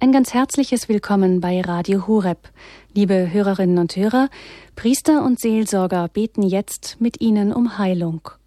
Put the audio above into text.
Ein ganz herzliches Willkommen bei Radio Horeb. Liebe Hörerinnen und Hörer, Priester und Seelsorger beten jetzt mit Ihnen um Heilung.